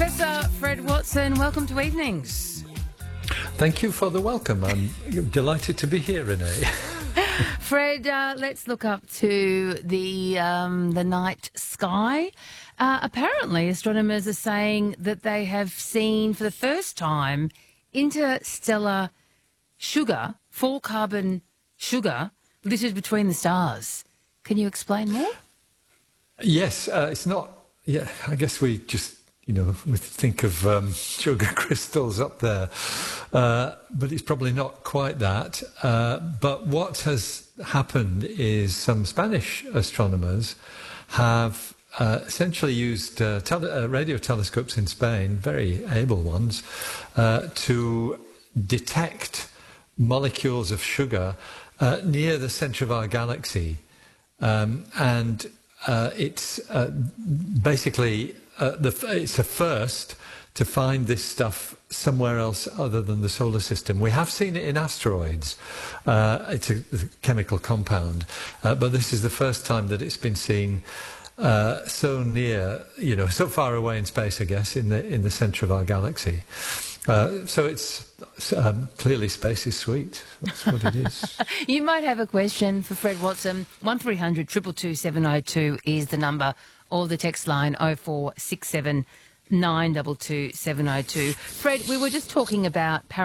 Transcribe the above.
Professor Fred Watson, welcome to Evenings. Thank you for the welcome. I'm delighted to be here, Renee. Fred, let's look up to the night sky. Apparently, astronomers are saying that they have seen for the first time interstellar sugar, four-carbon sugar, littered between the stars. Can you explain more? Yes, it's not... Yeah, I guess we just, we think of sugar crystals up there, but it's probably not quite that. But what has happened is some Spanish astronomers have essentially used radio telescopes in Spain, very able ones, to detect molecules of sugar near the centre of our galaxy. It's basically it's a first to find this stuff somewhere else other than the solar system. We have seen it in asteroids. It's a chemical compound, but this is the first time that it's been seen so near, so far away in space, I guess, in the centre of our galaxy. So it's clearly space is sweet. That's what it is. You might have a question for Fred Watson. 1300 222 702 is the number, or the text line 0467 922 702. Fred, we were just talking about